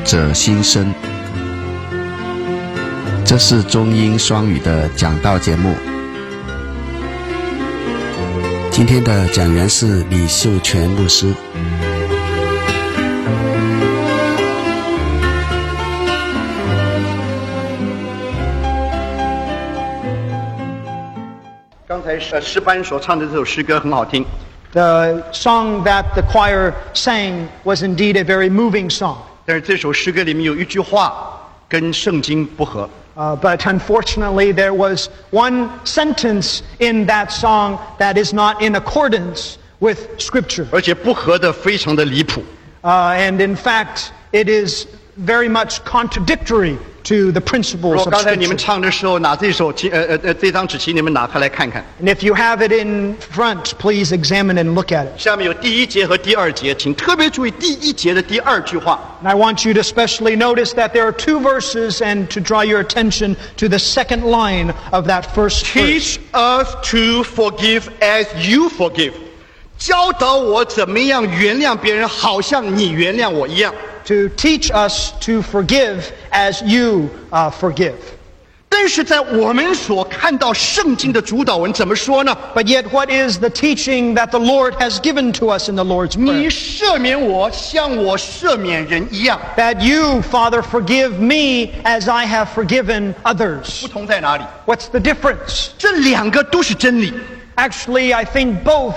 者心声。这是中英双语的讲道节目。今天的讲员是李秀全牧师。 刚才诗班所唱的这首诗歌很好听。 The song that the choir sang was indeed a very moving song. 但是这首诗歌里面有一句话跟圣经不合。 But unfortunately, there was one sentence in that song that is not in accordance with Scripture. 而且不合的非常的离谱。 And in fact, it is very much contradictory to the principles of 刚才你们 Scripture. 唱的时候，拿这首这张纸请你们拿开来看看。 And if you have it in front, please examine and look at it. 下面有第一节和第二节，请特别注意第一节的第二句话。 And I want you to especially notice that there are two verses and to draw your attention to the second line of that first verse. Teach us to forgive as you forgive. 教导我怎么样原谅别人，好像你原谅我一样。 To teach us to forgive as you forgive. 但是在我们所看到圣经的主导文怎么说呢？ But yet what is the teaching that the Lord has given to us in the Lord's 你 Prayer? 赦免我，像我赦免人一样。 That you, Father, forgive me as I have forgiven 不 others. 同在哪里？ What's the difference? 这两个都是真理， Actually, I think both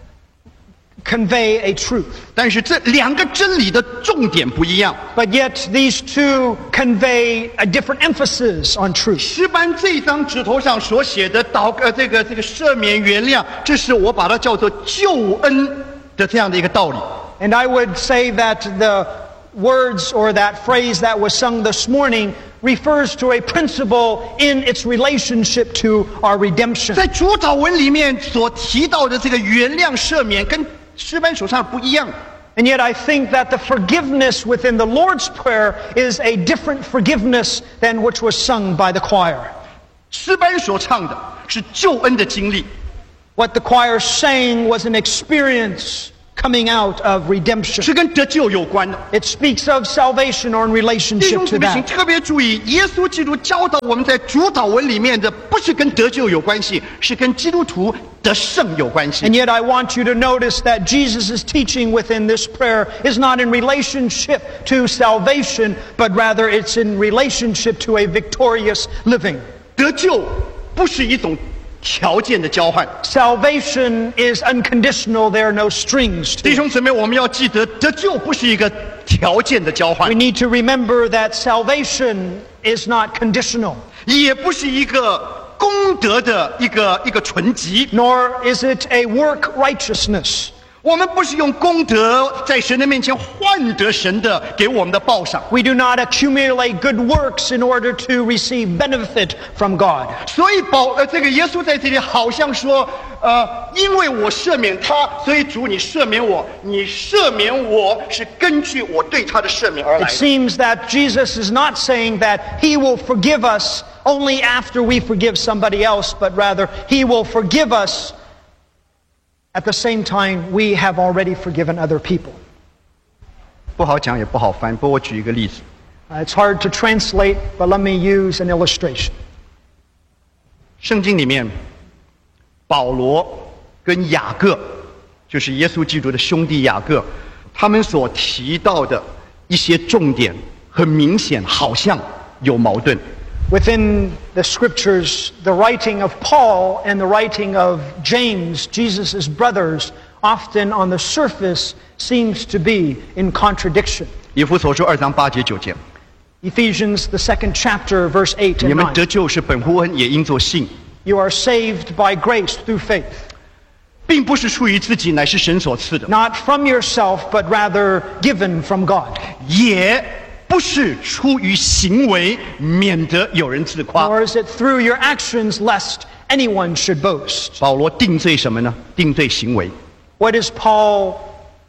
convey a truth. 但是这两个真理的重点不一样。 But yet these two convey a different emphasis on truth. 诗班这张纸头上所写的这个赦免原谅，这是我把它叫做救恩的这样的一个道理。 And I would say that the words or that phrase that was sung this morning refers to a principle in its relationship to our redemption. 在主导文里面所提到的这个原谅赦免，跟诗班所唱的不一样。 And yet I think that the forgiveness within the Lord's Prayer is a different forgiveness than which was sung by the choir. 诗班所唱的是救恩的经历， What the choir sang was an experience coming out of redemption. 是跟得救有关的。 It speaks of salvation or in 弟 relationship 兄 to 姊妹，请 that. 特别注意，耶稣基督教导我们在主导文里面的，不是跟得救有关系，是跟基督徒得胜有关系。 And yet I want you to notice that Jesus' teaching within this prayer is not in relationship to salvation, but rather it's in relationship to a victorious living. 得救不是一种条件的交换。 Salvation is unconditional, there are no strings 弟 to it. 兄姊妹，我们要记得，得救不是一个条件的交换 We，need to remember that salvation is not conditional, 也不是一个功德的一个存集。 nor is it a work righteousness. 我们不是用功德在神的面前换得神的给我们的报赏。 We do not accumulate good works in order to receive benefit from God. 所以这个耶稣在这里好像说，因为我赦免他，所以主你赦免我，你赦免我是根据我对他的赦免而来 It 的。 seems that Jesus is not saying that he will forgive us only after we forgive somebody else, but rather he will forgive us at the same time we have already forgiven other people. 不好讲也不好翻，不过我举一个例子。 It's hard to translate, but let me use an illustration. 圣经里面，保罗跟雅各，就是耶稣基督的兄弟雅各，他们所提到的一些重点，很明显好像有矛盾。 Within the scriptures, the writing of Paul and the writing of James, Jesus' brothers, often on the surface seems to be in contradiction. 以弗所书2章8节9节， Ephesians, the second chapter, verse 8 你 and 们 9. 得救是本乎恩，也因作信， You are saved by grace through faith, 并不是出于自己，乃是神所赐的， not from yourself, but rather given from God. 也不是出于行为，免得有人自夸。 Nor is it through your actions, lest anyone should boast. 保罗定罪什么呢？定罪行为。 What is Paul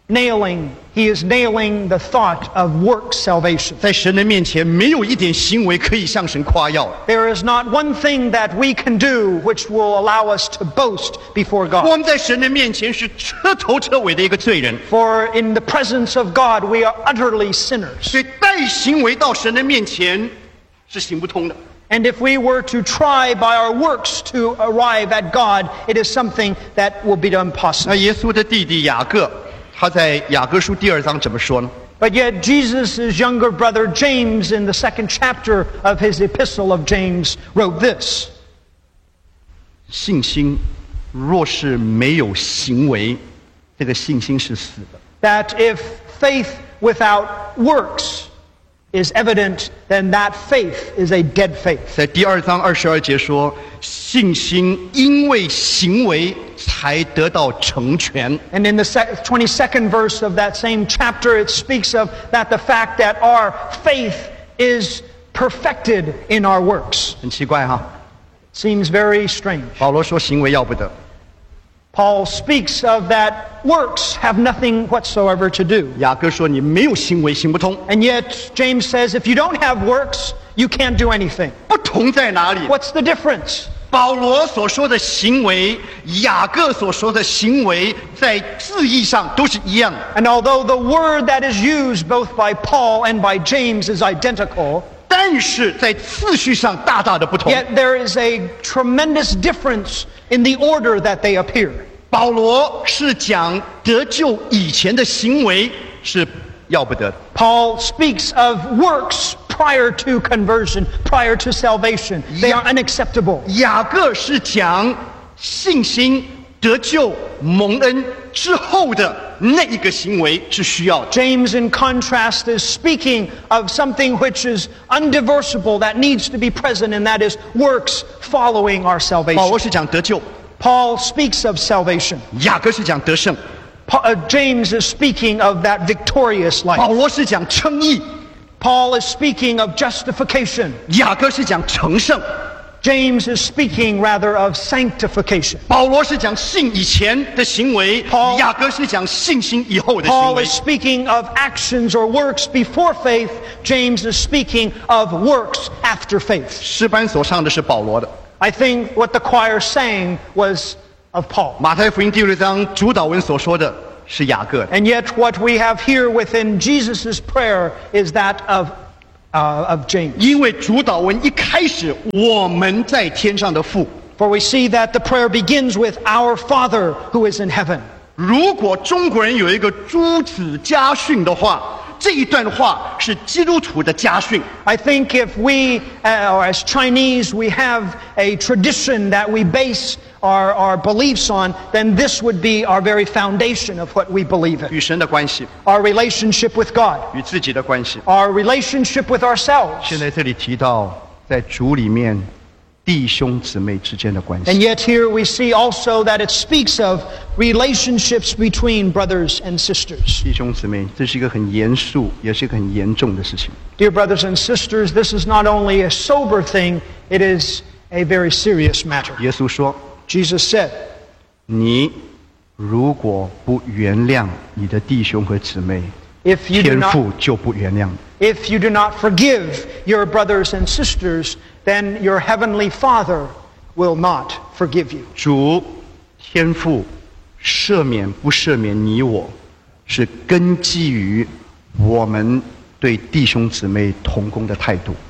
he is nailing the thought of work salvation. 在神的面前，没有一点行为可以向神夸耀。 There is not one thing that we can do which will allow us to boast before 我 God. 们在神的面前是彻头彻尾的一个罪人， For in the presence of God, we are utterly sinners. 所以带行为到神的面前是行不通的。 And if we were to try by our works to arrive at God, it is something that will be 那 impossible. 耶稣的弟弟雅各，他在雅各书第2章怎么说呢？ But yet Jesus' younger brother James, in the 2nd chapter of his epistle of James, wrote this. 信心若是没有行为，这个信心是死的。 That if faith without works is evident, then that faith is a dead faith. 在第2章22节说，信心因为行为才得到成全。 And in the 22nd verse of that same chapter, it speaks of that the fact that our faith is perfected in our works. 很奇怪哈， Seems very strange. 保罗说行为要不得， Paul speaks of that works have nothing whatsoever to do. 雅各说你没有行为行不通。 And yet James says if you don't have works, you can't do anything. 不同在哪里？ What's the difference? 保罗所说的行为，雅各所说的行为，在字义上都是一样的。 And although the word that is used both by Paul and by James is identical, 但是在次序上大大的不同。 yet there is a tremendous difference in the order that they appear. 保罗是讲得救以前的行为是要不得的， Paul speaks of works prior to conversion, prior to salvation. They are unacceptable. 雅各是讲信心得救蒙恩之后的那一个行为是需要的。 James, in contrast, is speaking of something which is undivorceable, that needs to be present, and that is works following our 保罗 salvation. 是讲得救， Paul speaks of salvation. 雅各是讲得胜， James is speaking of that victorious 保 life. 罗是讲称义， Paul is speaking of justification. 雅各是讲成圣， James is speaking rather of sanctification. 保罗是讲信以前的行为， Paul- 雅各是讲信心以后的行 Paul 为 is。speaking of actions or works before faith. James is speaking of works after faith. 诗班所唱的是保罗的， I think what the choir sang was of Paul. 马太福音第6章主导文所说的是雅各的。 And yet what we have here within Jesus' prayer is that of James. 因为主导文一开始，我们在天上的父。 For we see that the prayer begins with our Father who is in heaven. 如果中国人有一个诸子家训的话，这一段话是基督徒的家训。 I think if we, or as Chinese, we have a tradition that we base our beliefs on, then this would be our very foundation of what we believe in. 与神的关系， Our relationship with God, 与自己的关系。 our relationship with ourselves. 现在这里提到，在主里面弟兄姊妹之间的关 And 系。 yet here we see also that it speaks of relationships between brothers and sisters. 弟兄姊妹，这是一个很严肃，也是一个很严重的事情。 Dear brothers and sisters, this is not only a sober thing, it is a very serious matter. 耶稣说 Jesus said,：“ 你如果不原谅你的弟兄和姊妹， if you do 天 not 父就不原谅你。 If you do not forgive your brothers and sisters, then your heavenly Father will not forgive you. 主天父赦免不赦免你我，是根基于我们对弟兄姊妹同工的态度。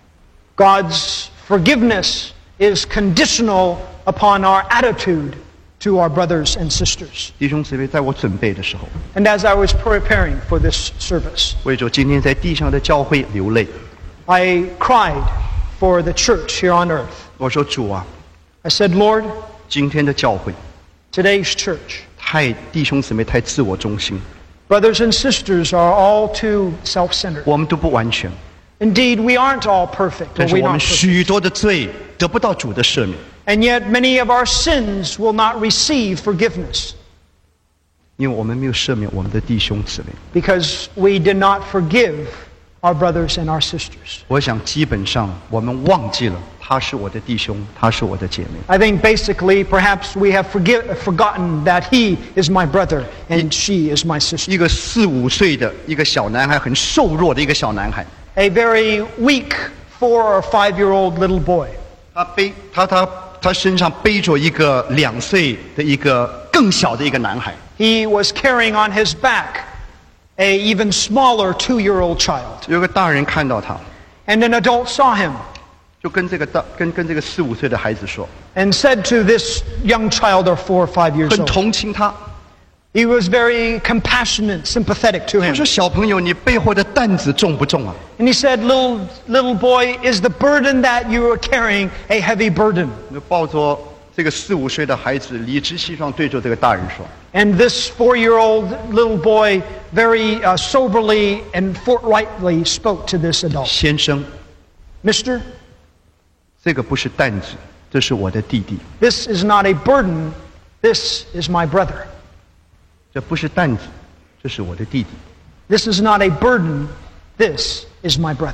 God's forgiveness is conditional upon our attitude to our brothers and sisters. 弟兄姊妹，在我准备的时候， And as I was preparing for this service, 为着今天在地上的教会流泪。 I cried for the church here on earth. 我说主啊， I said, Lord, 今天的教会 today's church, 弟兄姊妹太自我中心， brothers and sisters are all too self-centered. 我们都不完全， Indeed, we aren't all perfect. 但 Or 是 we 我 not 们 perfect. 许多的罪得不到主的赦免， And yet many of our sins will not receive forgiveness 因为我们没有赦免我们的弟兄姊妹。 because we did not forgive our brothers and our sisters. 我想基本上我们忘记了他是我的弟兄，他是我的姐妹。 I think basically, perhaps we have forgotten that he is my brother and she is my sister. 一个4、5岁的一个小男孩，很瘦弱的一个小男孩， A very weak 4 or 5-year-old little boy. 他身上背着一个2岁的一个更小的一个男孩。 He was carrying on his back a even smaller 2-year-old child. 有个大人看到他， And an adult saw him 就跟这个4、5岁的孩子说， and said to this young child of 4 or 5 years 很 old. 同情他。 He was very compassionate, sympathetic to 他 him. 说：“小朋友，你背后的担子重不重啊？” And he said, little boy, is the burden that you are carrying a heavy burden? 就抱着这个4、5岁的孩子，理直气壮对着这个大人说 And this 4-year-old little boy very soberly and forthrightly spoke to this：“ adult. 先生， Mister, 这个不是担子，这是我的弟弟。 this is not a burden. This is my brother. 这不是担子，这是我的弟弟。 This is not a burden. This is my brother. ”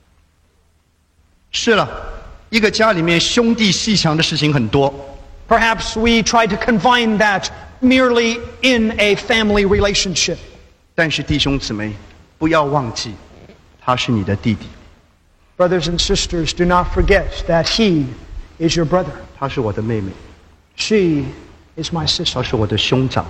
是了，一个家里面兄弟阋墙的事情很多， Perhaps we try to confine that merely in a family relationship. 但是弟兄姊妹，不要忘记，他是你的弟弟， Brothers and sisters, do not forget that he is your brother. 他是我的妹妹， She is my sister. 他是我的兄长。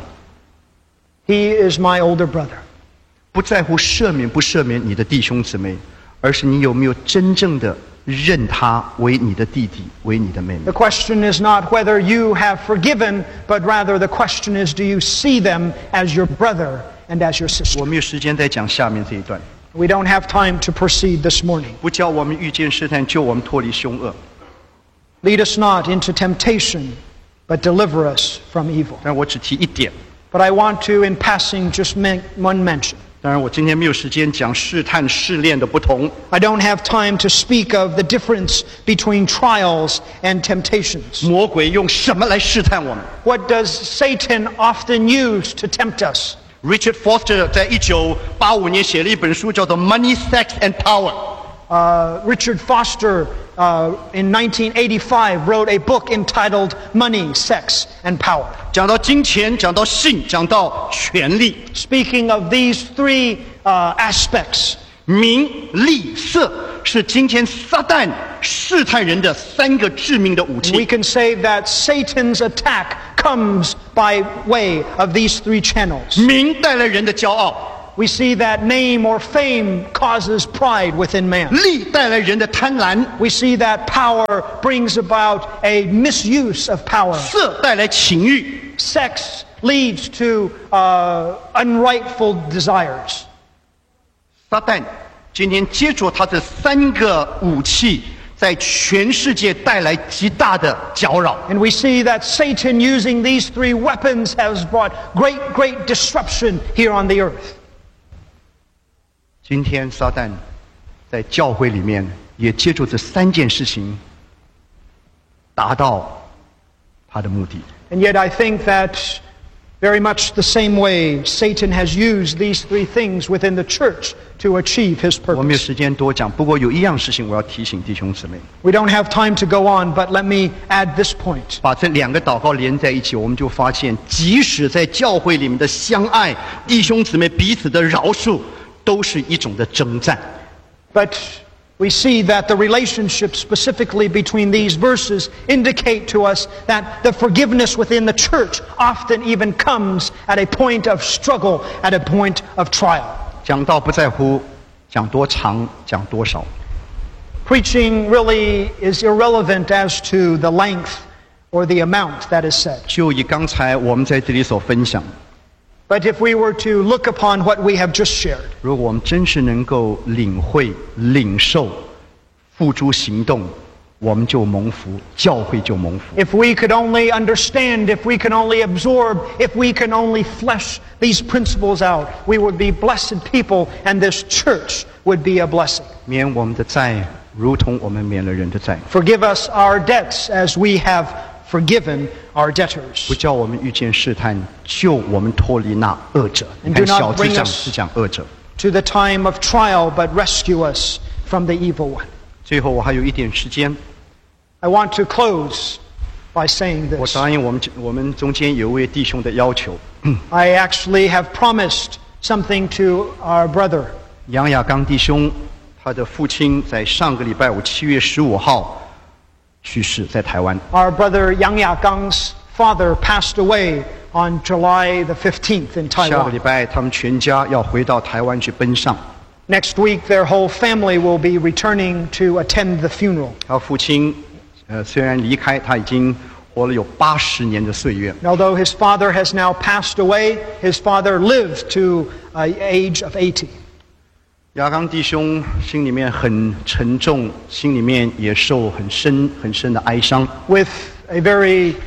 He is my older brother. 不在乎赦免不赦免你的弟兄姊妹，而是你有没有真正的认他为你的弟弟，为你的妹妹 The。question is not whether you have forgiven, but rather the question is, do you see them as your brother and as your sister? 我没有时间再讲下面这一段， We don't have time to proceed this morning. 不叫我们遇见试探，救我们脱离凶恶。 Lead us not into temptation, but deliver us from evil. 但我只提一点， But I want to, in passing, just make one mention. 当然我今天没有时间讲试探试炼的不同， I don't have time to speak of the difference between trials and temptations. 魔鬼用什么来试探我们 What does Satan often use to tempt us? ？Richard Foster 在1985年写了一本书，叫做《Money, Sex and Power》。 Richard Foster, in 1985, wrote a book entitled Money, Sex, and Power. 讲到金钱，讲到性，讲到权力， Speaking of these three aspects, 名利色是今天撒旦试探人的3个致命的武 we 器。 can say that Satan's attack comes by way of these three channels. 名带来人的骄傲， We see that name or fame causes pride within man. 利带来人的贪婪， We see that power brings about a misuse of power. 色带来情欲。 Sex leads to unrightful desires. 撒旦今天借助他这3个武器，在全世界带来极大的搅扰。 And we see that Satan using these three weapons has brought great disruption here on the earth. 今天撒旦在教会里面也借助这3件事情，达到他的目的。 And yet I think that very much the same way Satan has used these three things within the church to achieve his 我没有 purpose. 时间多讲，不过有一样事情我要提醒弟兄姊妹， We don't have time to go on, but let me add this point. 把这2个祷告连在一起，我们就发现，即使在教会里面的相爱，弟兄姊妹彼此的饶恕，都是一种的征战。 But we see that the relationship specifically between these verses indicate to us that the forgiveness within the church often even comes at a point of struggle, at a point of trial. 讲道不在乎讲多长，讲多少， Preaching really is irrelevant as to the length or the amount that is said. 就以刚才我们在这里所分享， But if we were to look upon what we have just shared, 如果我们真是能够领会、领受、付诸行动，我们就蒙福，教会就蒙福。 if we could only understand, if we can only absorb, if we can only flesh these principles out, we would be blessed people and this church would be a blessing. 免我们的债，如同我们免了人的债， Forgive us our debts as we have forgiven our debtors. 不叫我们遇见试探，救我们脱离那恶者。你 And 看 do not 小字 bring 讲 us 是讲恶者。 to the time of trial, but rescue us from the evil one. 最后我还有一点时间， I want to close by saying 我 this. 答应我们中间有位弟兄的要求， I actually have promised something to our brother. 杨亚刚弟兄，他的父亲在上个礼拜五7月15号去世，在台湾。 Our brother Yang Yagang's father passed away on July the 15th in 下个礼 Taiwan. 拜他们全家要回到台湾去奔丧。 Next week, their whole family will be returning to attend the funeral. 他父亲，虽然离开，他已经活了有80年的岁月。 And although his father has now passed away, his father lived to an age of 80. 亚刚弟兄心里面很沉重，心里面也受很深的哀伤。 With a very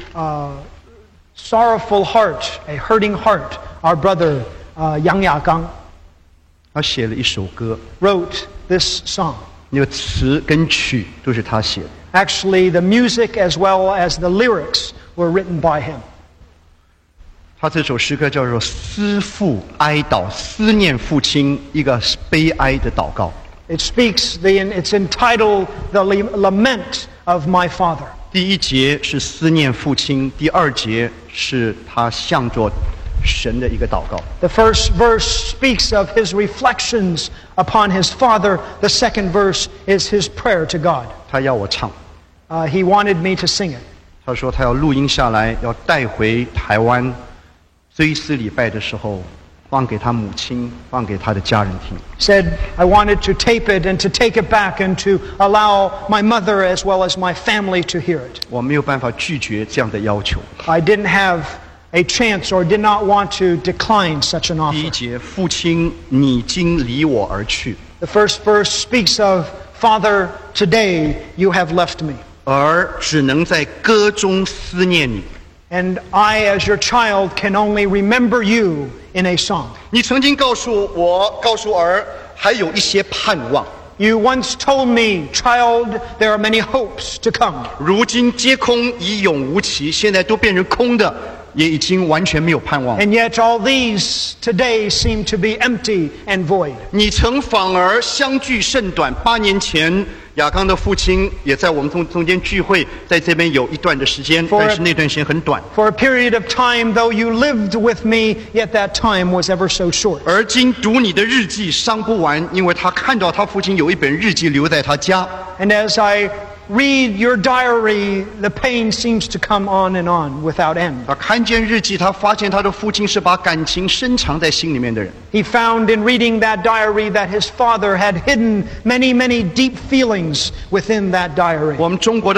sorrowful heart, a hurting heart, our brother Yang Yagang 他写了一首歌， wrote this song. 那个词跟曲都是他写的。 Actually, the music as well as the lyrics were written by him. 他这首诗歌叫做《思父哀悼》，思念父亲一个悲哀的祷告。 It speaks, it's entitled The Lament of My Father. 第一节是思念父亲，第二节是他向着神的一个祷告。 The first verse speaks of his reflections upon his father. The second verse is his prayer to God. 他要我唱， He wanted me to sing it. 他说他要录音下来，要带回台湾追思礼拜的时候，放给他母亲，放给他的家人听。 Said, I wanted to tape it and to take it back and to allow my mother as well as my family to hear it. 我没有办法拒绝这样的要求。 I didn't have a chance or did not want to decline such an 第一 offer. 节，父亲，你今离我而去， The first verse speaks of, Father, today you have left me. 而只能在歌中思念你。 And I, as your child, can only remember you in a song. 你曾经告诉儿，还有一些盼望， You once told me, child, there are many hopes to come. 如今皆空，已永无期。现在都变成空的，也已经完全没有盼望。 And yet all these today seem to be empty and void. 你曾反而相距甚短。8年前，亚刚的父亲也在我们中间聚会，在这边有一段的时间， For- 但是那段时间很短。 For a period of time, though you lived with me, yet that time was ever so short. 而今读你的日记伤不完，因为他看到他父亲有一本日记留在他家。 And as I read your diary, the pain seems to come on and on without end. 他看见日记，他发现他的父亲是把感情深藏在心里面的人。 He found in reading that diary that his father had hidden many, many deep feelings within that diary. 我们中国的